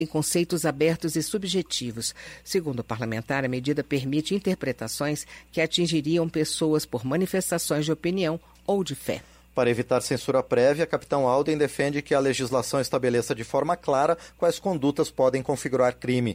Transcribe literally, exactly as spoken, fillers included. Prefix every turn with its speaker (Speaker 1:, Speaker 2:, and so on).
Speaker 1: em conceitos abertos e subjetivos. Segundo o parlamentar, a medida permite interpretações que atingiriam pessoas por manifestações de opinião ou de fé.
Speaker 2: Para evitar censura prévia, a capitão Alden defende que a legislação estabeleça de forma clara quais condutas podem configurar crime.